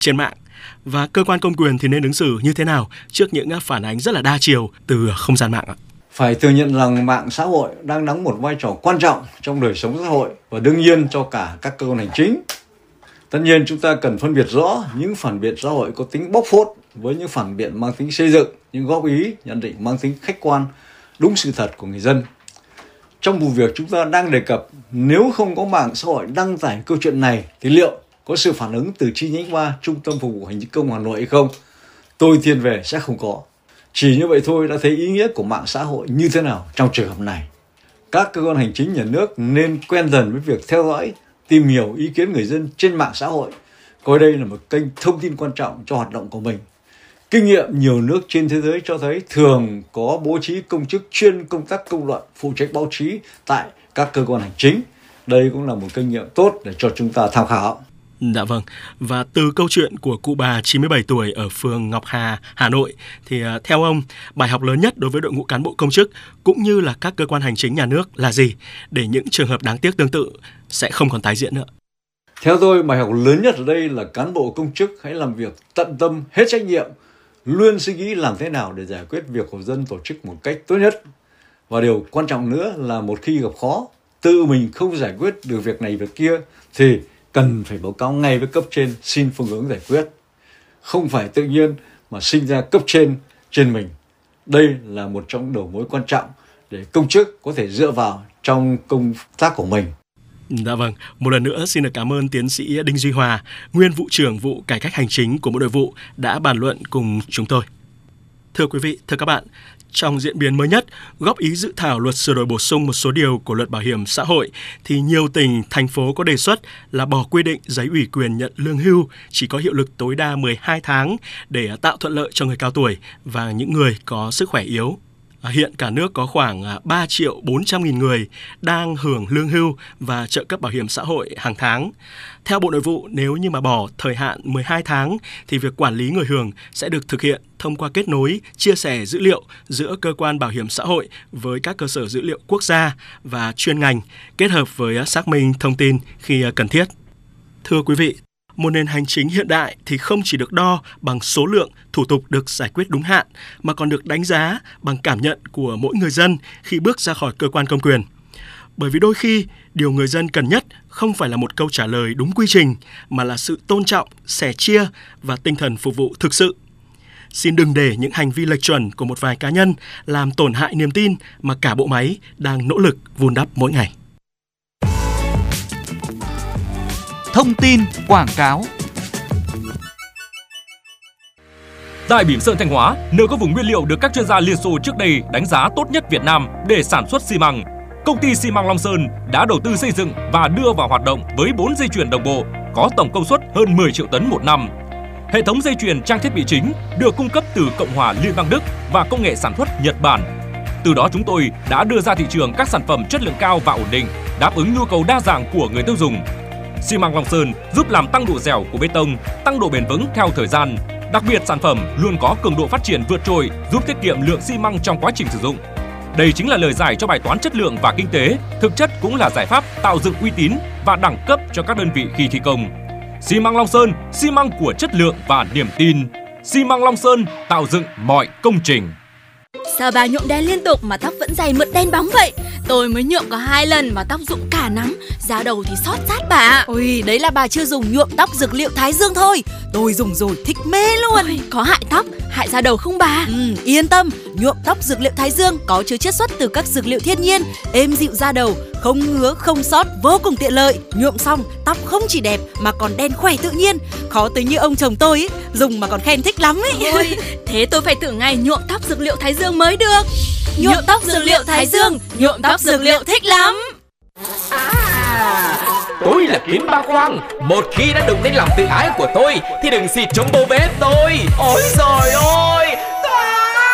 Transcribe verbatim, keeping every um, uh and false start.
trên mạng. Và cơ quan công quyền thì nên ứng xử như thế nào trước những phản ánh rất là đa chiều từ không gian mạng ạ? Phải thừa nhận rằng mạng xã hội đang đóng một vai trò quan trọng trong đời sống xã hội và đương nhiên cho cả các cơ quan hành chính. Tất nhiên chúng ta cần phân biệt rõ những phản biện xã hội có tính bóc phốt với những phản biện mang tính xây dựng, những góp ý, nhận định mang tính khách quan, đúng sự thật của người dân. Trong vụ việc chúng ta đang đề cập, nếu không có mạng xã hội đăng tải câu chuyện này thì liệu có sự phản ứng từ chi nhánh ba Trung tâm Phục vụ Hành chính công Hà Nội hay không? Tôi thiên về sẽ không có. Chỉ như vậy thôi đã thấy ý nghĩa của mạng xã hội như thế nào trong trường hợp này. Các cơ quan hành chính nhà nước nên quen dần với việc theo dõi, tìm hiểu ý kiến người dân trên mạng xã hội, coi đây là một kênh thông tin quan trọng cho hoạt động của mình. Kinh nghiệm nhiều nước trên thế giới cho thấy thường có bố trí công chức chuyên công tác công luận, phụ trách báo chí tại các cơ quan hành chính. Đây cũng là một kinh nghiệm tốt để cho chúng ta tham khảo. Dạ vâng, và từ câu chuyện của cụ bà chín mươi bảy tuổi ở phường Ngọc Hà, Hà Nội, thì theo ông, bài học lớn nhất đối với đội ngũ cán bộ công chức cũng như là các cơ quan hành chính nhà nước là gì để những trường hợp đáng tiếc tương tự sẽ không còn tái diễn nữa? Theo tôi, bài học lớn nhất ở đây là cán bộ công chức hãy làm việc tận tâm, hết trách nhiệm, luôn suy nghĩ làm thế nào để giải quyết việc của dân tổ chức một cách tốt nhất. Và điều quan trọng nữa là một khi gặp khó, tự mình không giải quyết được việc này việc kia thì cần phải báo cáo ngay với cấp trên xin phương hướng giải quyết. Không phải tự nhiên mà sinh ra cấp trên trên mình. Đây là một trong đầu mối quan trọng để công chức có thể dựa vào trong công tác của mình. Dạ vâng, một lần nữa xin được cảm ơn tiến sĩ Đinh Duy Hòa, nguyên vụ trưởng vụ cải cách hành chính của Bộ Nội vụ đã bàn luận cùng chúng tôi. Thưa quý vị, thưa các bạn, trong diễn biến mới nhất, góp ý dự thảo luật sửa đổi bổ sung một số điều của luật bảo hiểm xã hội thì nhiều tỉnh, thành phố có đề xuất là bỏ quy định giấy ủy quyền nhận lương hưu chỉ có hiệu lực tối đa mười hai tháng để tạo thuận lợi cho người cao tuổi và những người có sức khỏe yếu. Hiện cả nước có khoảng ba triệu bốn trăm nghìn người đang hưởng lương hưu và trợ cấp bảo hiểm xã hội hàng tháng. Theo Bộ Nội vụ, nếu như mà bỏ thời hạn mười hai tháng thì việc quản lý người hưởng sẽ được thực hiện thông qua kết nối, chia sẻ dữ liệu giữa cơ quan bảo hiểm xã hội với các cơ sở dữ liệu quốc gia và chuyên ngành, kết hợp với xác minh thông tin khi cần thiết. Thưa quý vị, một nền hành chính hiện đại thì không chỉ được đo bằng số lượng thủ tục được giải quyết đúng hạn, mà còn được đánh giá bằng cảm nhận của mỗi người dân khi bước ra khỏi cơ quan công quyền. Bởi vì đôi khi, điều người dân cần nhất không phải là một câu trả lời đúng quy trình, mà là sự tôn trọng, sẻ chia và tinh thần phục vụ thực sự. Xin đừng để những hành vi lệch chuẩn của một vài cá nhân làm tổn hại niềm tin mà cả bộ máy đang nỗ lực vun đắp mỗi ngày. Thông tin quảng cáo. Tại Bỉm Sơn, Thanh Hóa, nơi có vùng nguyên liệu được các chuyên gia Liên Xô trước đây đánh giá tốt nhất Việt Nam để sản xuất xi măng, công ty xi măng Long Sơn đã đầu tư xây dựng và đưa vào hoạt động với bốn dây chuyền đồng bộ có tổng công suất hơn mười triệu tấn một năm. Hệ thống dây chuyền trang thiết bị chính được cung cấp từ Cộng hòa Liên bang Đức và công nghệ sản xuất Nhật Bản. Từ đó chúng tôi đã đưa ra thị trường các sản phẩm chất lượng cao và ổn định, đáp ứng nhu cầu đa dạng của người tiêu dùng. Xi măng Long Sơn giúp làm tăng độ dẻo của bê tông, tăng độ bền vững theo thời gian. Đặc biệt sản phẩm luôn có cường độ phát triển vượt trội, giúp tiết kiệm lượng xi măng trong quá trình sử dụng. Đây chính là lời giải cho bài toán chất lượng và kinh tế, thực chất cũng là giải pháp tạo dựng uy tín và đẳng cấp cho các đơn vị khi thi công. Xi măng Long Sơn, xi măng của chất lượng và niềm tin. Xi măng Long Sơn tạo dựng mọi công trình. Sao bà nhuộm đen liên tục mà tóc vẫn dày mượt đen bóng vậy? Tôi mới nhuộm có hai lần mà tóc rụng cả nắm, da đầu thì xót rát bà. Ôi, đấy là bà chưa dùng nhuộm tóc dược liệu Thái Dương thôi. Tôi dùng rồi thích mê luôn. Ôi, có hại tóc, hại da đầu không bà? Ừ, yên tâm, nhuộm tóc dược liệu Thái Dương có chứa chiết xuất từ các dược liệu thiên nhiên, êm dịu da đầu, không ngứa, không xót, vô cùng tiện lợi. Nhuộm xong, tóc không chỉ đẹp mà còn đen khỏe tự nhiên. Khó tính như ông chồng tôi ấy, dùng mà còn khen thích lắm ấy. Ôi, thế tôi phải thử ngày nhuộm tóc dược liệu Thái Dương mới được. Nhuộm tóc dược liệu Thái Dương, nhuộm tóc dược liệu thích lắm. À, tôi là Kiếm Ba Quang. Một khi đã đụng đến lòng tự ái của tôi thì đừng xịt chống bô bế tôi. Ôi trời ơi.